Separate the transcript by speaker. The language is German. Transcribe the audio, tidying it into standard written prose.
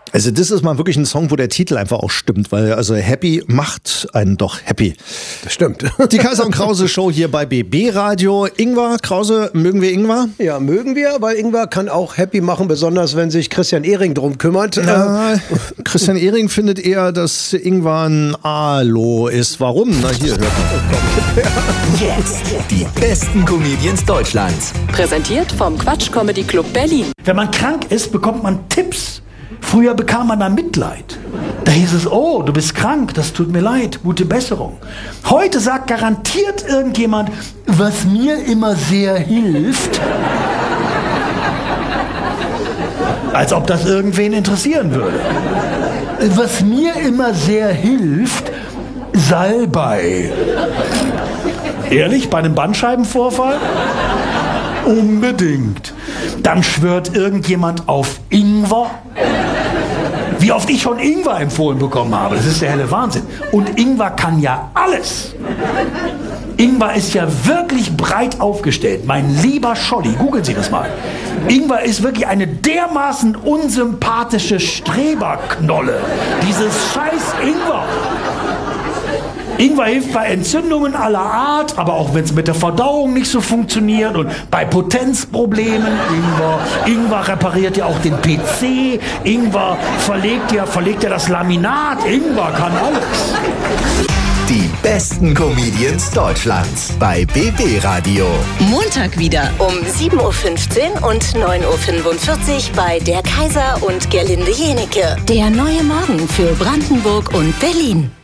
Speaker 1: Also das ist mal wirklich ein Song, wo der Titel einfach auch stimmt, weil also Happy macht einen doch happy.
Speaker 2: Das stimmt.
Speaker 1: Die Kaiser und Krause Show hier bei BB Radio. Ingwer, Krause, mögen wir Ingwer?
Speaker 2: Ja, mögen wir, weil Ingwer kann auch happy machen, besonders wenn sich Christian Ehring drum kümmert.
Speaker 1: Ja, Christian Ehring findet eher, dass Ingwer ein Alo ist. Warum? Na hier, hört man.
Speaker 3: Jetzt die besten Comedians Deutschlands.
Speaker 4: Präsentiert vom Quatsch Comedy Club Berlin.
Speaker 5: Wenn man krank ist, bekommt man Tipps. Früher bekam man da Mitleid. Da hieß es, oh, du bist krank, das tut mir leid, gute Besserung. Heute sagt garantiert irgendjemand, was mir immer sehr hilft. Als ob das irgendwen interessieren würde. Was mir immer sehr hilft, Salbei. Ehrlich, bei einem Bandscheibenvorfall? Unbedingt. Dann schwört irgendjemand auf Ingwer. Wie oft ich schon Ingwer empfohlen bekommen habe, das ist der helle Wahnsinn. Und Ingwer kann ja alles. Ingwer ist ja wirklich breit aufgestellt. Mein lieber Scholli, googeln Sie das mal. Ingwer ist wirklich eine dermaßen unsympathische Streberknolle. Dieses scheiß Ingwer. Ingwer hilft bei Entzündungen aller Art, aber auch wenn es mit der Verdauung nicht so funktioniert und bei Potenzproblemen. Ingwer repariert ja auch den PC. Ingwer verlegt ja das Laminat. Ingwer kann alles.
Speaker 3: Die besten Comedians Deutschlands bei BB Radio.
Speaker 6: Montag wieder um 7.15 Uhr und 9.45 Uhr bei der Kaiser und Gerlinde Jenecke. Der neue Morgen für Brandenburg und Berlin.